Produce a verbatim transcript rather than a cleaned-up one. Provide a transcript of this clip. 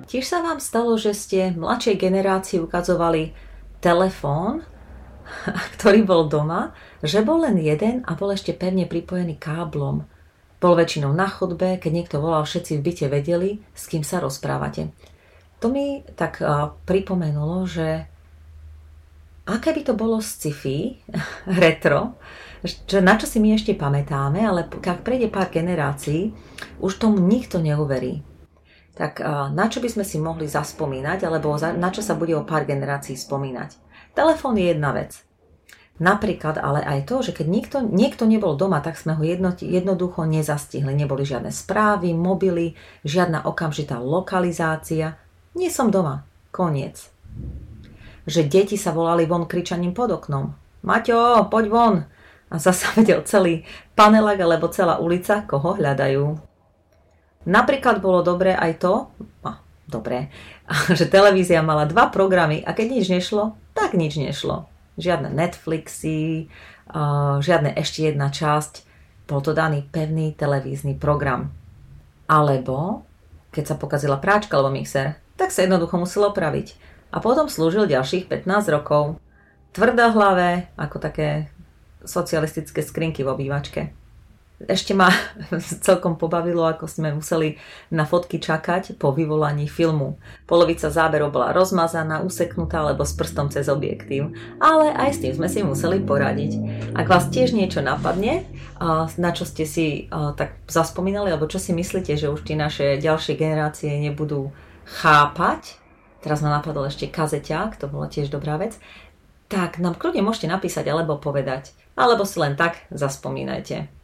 Tiež sa vám stalo, že ste mladšej generácii ukazovali telefón, ktorý bol doma, že bol len jeden a bol ešte pevne pripojený káblom. Bol väčšinou na chodbe, keď niekto volal, všetci v byte vedeli, s kým sa rozprávate. To mi tak uh, pripomenulo, že aké by to bolo sci-fi, retro, že na čo si my ešte pamätáme, ale keď prejde pár generácií, už tomu nikto neuverí. Tak na čo by sme si mohli zaspomínať, alebo na čo sa bude o pár generácií spomínať? Telefón je jedna vec. Napríklad ale aj to, že keď niekto, niekto nebol doma, tak sme ho jedno, jednoducho nezastihli. Neboli žiadne správy, mobily, žiadna okamžitá lokalizácia. Nie som doma. Koniec. Že deti sa volali von kričaním pod oknom. Maťo, poď von! A zasa vedel celý panelák alebo celá ulica, koho hľadajú. Napríklad bolo dobré aj to, a, dobré, že televízia mala dva programy a keď nič nešlo, tak nič nešlo. Žiadne Netflixy, žiadne ešte jedna časť. Bol to daný pevný televízny program. Alebo, keď sa pokazila práčka alebo mixer, tak sa jednoducho muselo opraviť. A potom slúžil ďalších pätnásť rokov. Tvrdohlavé, ako také socialistické skrinky v obývačke. Ešte ma celkom pobavilo, ako sme museli na fotky čakať po vyvolaní filmu. Polovica záberov bola rozmazaná, useknutá alebo s prstom cez objektív. Ale aj s tým sme si museli poradiť. Ak vás tiež niečo napadne, na čo ste si tak zaspomínali, alebo čo si myslíte, že už tie naše ďalšie generácie nebudú chápať, teraz ma napadol ešte kazeťák, to bola tiež dobrá vec, tak nám kľudne môžete napísať alebo povedať, alebo si len tak zaspomínajte.